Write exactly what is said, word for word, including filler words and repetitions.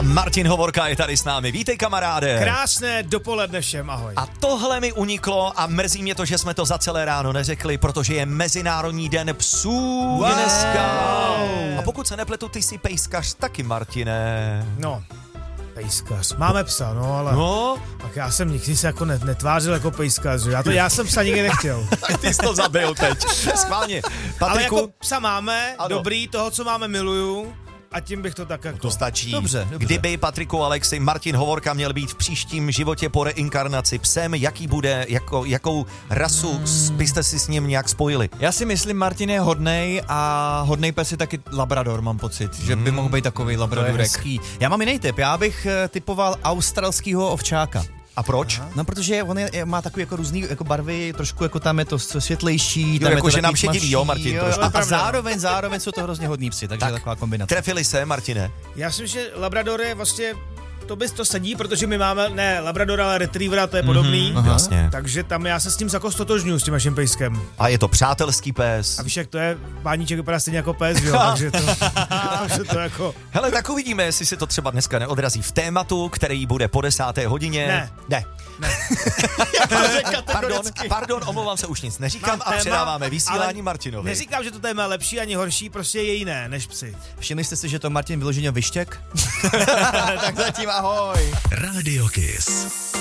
A Martin Hovorka je tady s námi. Vítej, kamaráde. Krásné dopoledne všem, ahoj. A tohle mi uniklo a mrzí mě to, že jsme to za celé ráno neřekli, protože je Mezinárodní den psů Wow. dneska. A pokud se nepletu, ty jsi pejskař taky, Martine. No, pejskař. Máme psa, no, ale... No, Tak já jsem nikdy se jako net, netvářil jako pejskař, já, to, já jsem psa nikdy nechtěl. tak ty jsi to zabil teď. Schválně. Ale Patriku, jako psa máme, Ano. dobrý, toho, co máme, miluju. A tím bych to tak jako... to stačí. Dobře, dobře. Kdyby Patriku Alexi Martin Hovorka měl být v příštím životě po reinkarnaci psem, jaký bude, jako, jakou rasu hmm. byste si s ním nějak spojili? Já si myslím, Martin je hodnej a hodnej pes je taky labrador, mám pocit, že by mohl být takový labradorek. Já mám jiný tip, já bych eh, typoval australskýho ovčáka. A proč? Aha. No, protože on je, je, má takový jako různý jako barvy, trošku jako tam je to světlejší, Jo, tam jako je to že nám takový šedivý, jo, Martin, jo, trošku. a, a zároveň, zároveň jsou to hrozně hodní psi, takže Tak. je taková kombinace. Trefili se, Martine? Já myslím, že Labrador je vlastně... To bys to sedí, protože my máme, ne Labradora, ale Retrievera, to je podobný. Aha. Jasně. Takže tam já se s tím jako stotožňuji, s tím naším pejskem. A je to přátelský pes. A víš, jak to je, páníček vypadá stejně jako pes, jo, takže to, takže to jako... Hele, tak uvidíme, jestli se to třeba dneska neodrazí v tématu, který bude po desáté hodině. Ne. Ne. Ne. Pardon, pardon, omlouvám se, už nic neříkám Mám a téma, předáváme vysílání ale Martinovi. Neříkám, že to téma je lepší ani horší, prostě je jiné než psi. Všimli jste si, že to Martin vyloženě vyštěk? Tak zatím ahoj. Radio Kiss.